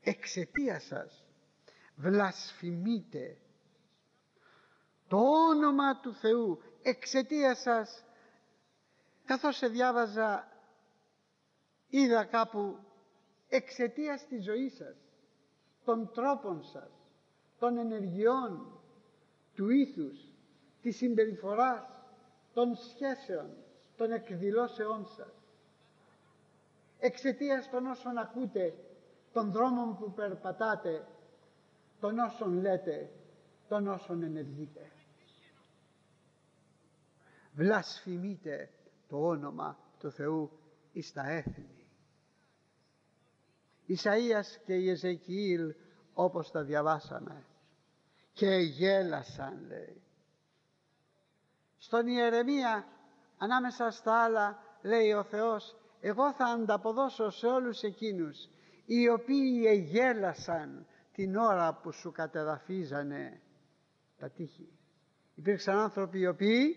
εξαιτίας σας βλασφημείτε το όνομα του Θεού. Εξαιτίας σας, καθώς σε διάβαζα, είδα κάπου εξαιτίας της ζωής σας, των τρόπων σας, των ενεργειών, του ήθους, της συμπεριφοράς, των σχέσεων, των εκδηλώσεών σας, εξαιτίας των όσων ακούτε, των δρόμων που περπατάτε, των όσων λέτε, των όσων ενεργείτε. Βλασφημείτε το όνομα του Θεού εις τα έθνη. Ισαΐας και Ιεζεκιήλ, όπως τα διαβάσαμε, και γέλασαν, λέει. Στον Ιερεμία, ανάμεσα στα άλλα, λέει ο Θεός, εγώ θα ανταποδώσω σε όλους εκείνους οι οποίοι εγέλασαν την ώρα που σου κατεδαφίζανε τα τείχη. Υπήρξαν άνθρωποι οι οποίοι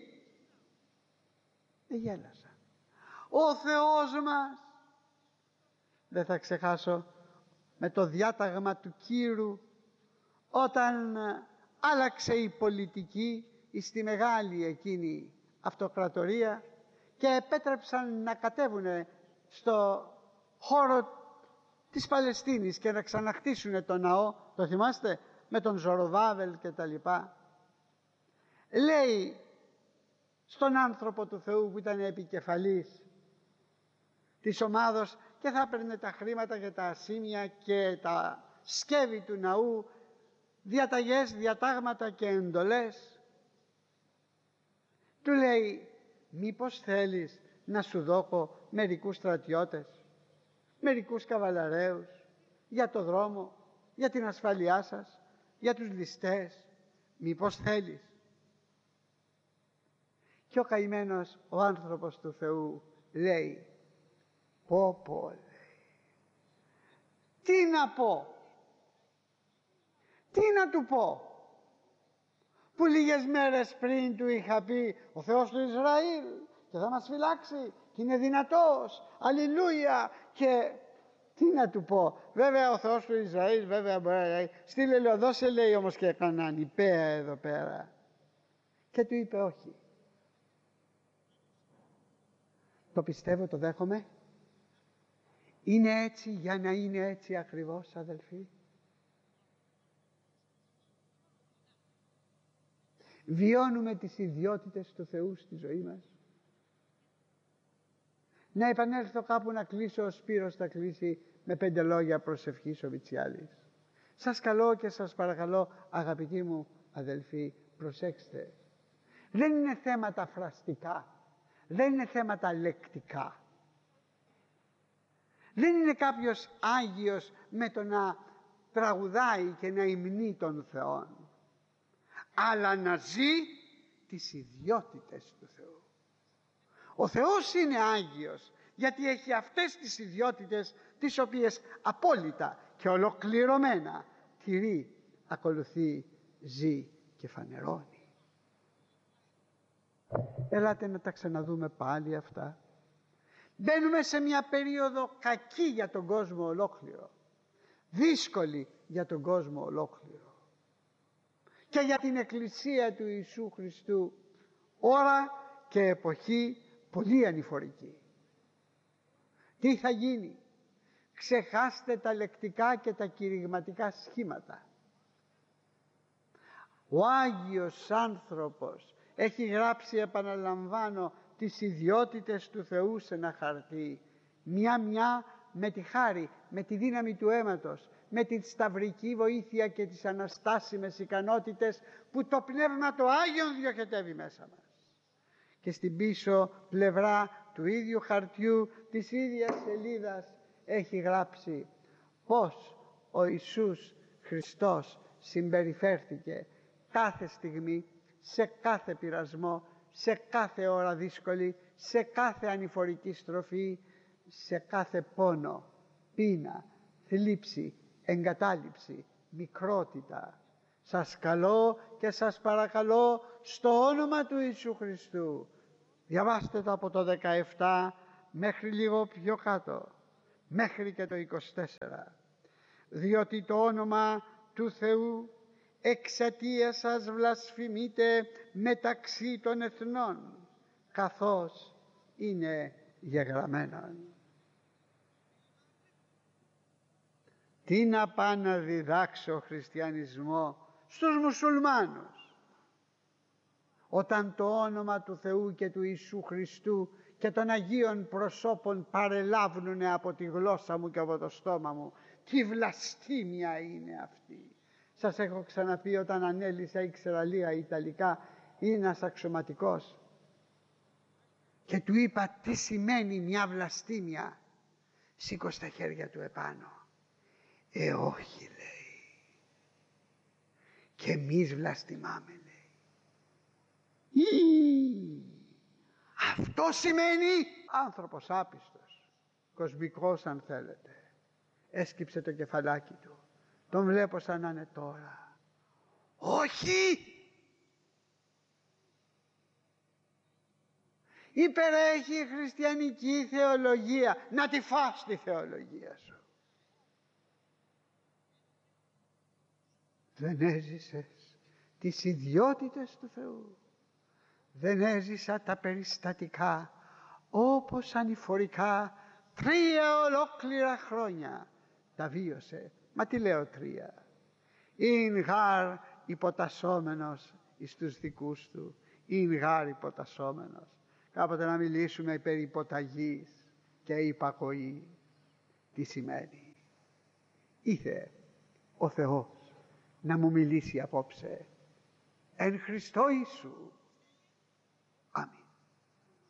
εγέλασαν. Ο Θεός μας, δεν θα ξεχάσω, με το διάταγμα του Κύρου, όταν άλλαξε η πολιτική στη μεγάλη εκείνη αυτοκρατορία και επέτρεψαν να κατέβουν στο χώρο της Παλαιστίνης και να ξαναχτίσουν το ναό, το θυμάστε, με τον Ζοροβάβελ και τα λοιπά. Λέει στον άνθρωπο του Θεού που ήταν επικεφαλής της ομάδος και θα έπαιρνε τα χρήματα και τα ασήμια και τα σκεύη του ναού, διαταγές, διατάγματα και εντολές, του λέει, μήπως θέλεις να σου δώκω μερικούς στρατιώτες, μερικούς καβαλαραίους για το δρόμο, για την ασφαλειά σας, για τους ληστές, μήπως θέλεις? Και ο καημένος ο άνθρωπος του Θεού λέει, πω, λέει, τι να πω, τι να του πω, που λίγες μέρες πριν του είχα πει ο Θεός του Ισραήλ και θα μας φυλάξει και είναι δυνατός, αλληλούια, και τι να του πω. Βέβαια ο Θεός του Ισραήλ βέβαια μπορεί να λέει, στείλε, λέω, δώσε, λέει, όμως και κανέναν υπέα εδώ πέρα, και του είπε όχι. Το πιστεύω, το δέχομαι. Είναι έτσι για να είναι έτσι ακριβώς, αδελφοί? Βιώνουμε τις ιδιότητες του Θεού στη ζωή μας? Να επανέλθω κάπου να κλείσω, ο Σπύρος θα κλείσει με 5 λόγια προσευχής ο Βιτσιάλης. Σας καλώ και σας παρακαλώ, αγαπητοί μου αδελφοί, προσέξτε. Δεν είναι θέματα φραστικά, δεν είναι θέματα λεκτικά. Δεν είναι κάποιος Άγιος με το να τραγουδάει και να υμνεί τον Θεό, αλλά να ζει τις ιδιότητες του Θεού. Ο Θεός είναι Άγιος γιατί έχει αυτές τις ιδιότητες, τις οποίες απόλυτα και ολοκληρωμένα τηρεί, ακολουθεί, ζει και φανερώνει. Ελάτε να τα ξαναδούμε πάλι αυτά. Μπαίνουμε σε μια περίοδο κακή για τον κόσμο ολόκληρο, δύσκολη για τον κόσμο ολόκληρο και για την Εκκλησία του Ιησού Χριστού, ώρα και εποχή πολύ ανηφορική. Τι θα γίνει? Ξεχάστε τα λεκτικά και τα κηρυγματικά σχήματα. Ο Άγιος άνθρωπος έχει γράψει, επαναλαμβάνω, τις ιδιότητες του Θεού σε ένα χαρτί, μια-μια, με τη χάρη, με τη δύναμη του αίματος, με τη σταυρική βοήθεια και τις αναστάσιμες ικανότητες που το Πνεύμα το Άγιον διοχετεύει μέσα μας. Και στην πίσω πλευρά του ίδιου χαρτιού, της ίδιας σελίδας, έχει γράψει πώς ο Ιησούς Χριστός συμπεριφέρθηκε κάθε στιγμή, σε κάθε πειρασμό, σε κάθε ώρα δύσκολη, σε κάθε ανηφορική στροφή, σε κάθε πόνο, πείνα, θλίψη, εγκατάλειψη, μικρότητα. Σας καλώ και σας παρακαλώ στο όνομα του Ιησού Χριστού, διαβάστε το από το 17 μέχρι λίγο πιο κάτω, μέχρι και το 24. διότι το όνομα του Θεού εξαιτίας σας βλασφημείται μεταξύ των εθνών, καθώς είναι γεγραμμένον. Τι να πάει να διδάξει ο χριστιανισμό στους μουσουλμάνους, όταν το όνομα του Θεού και του Ιησού Χριστού και των Αγίων προσώπων παρελάβουν από τη γλώσσα μου και από το στόμα μου? Τι βλαστήμια είναι αυτή! Σας έχω ξαναπεί, όταν ανέλησα ήξερα λίγα Ιταλικά, είναι ένας αξιωματικός και του είπα τι σημαίνει μια βλαστήμια. Σήκωσε τα χέρια του επάνω. Όχι, λέει, και εμείς βλαστημάμε, λέει. Αυτό σημαίνει άνθρωπος άπιστος, κοσμικός αν θέλετε. Έσκυψε το κεφαλάκι του. Τον βλέπω σαν να είναι τώρα. Όχι! Υπερέχει η χριστιανική θεολογία. Να τη φας τη θεολογία σου. Δεν έζησες τις ιδιότητες του Θεού. Δεν έζησα τα περιστατικά όπως ανηφορικά 3 ολόκληρα χρόνια τα βίωσε. Μα τι λέω 3? Είναι γάρ υποτασσόμενος εις τους δικούς του. Είναι γάρ υποτασσόμενος. Κάποτε να μιλήσουμε περί υποταγής και υπακοής. Τι σημαίνει? Ήθε ο Θεός να μου μιλήσει απόψε εν Χριστώ Ιησού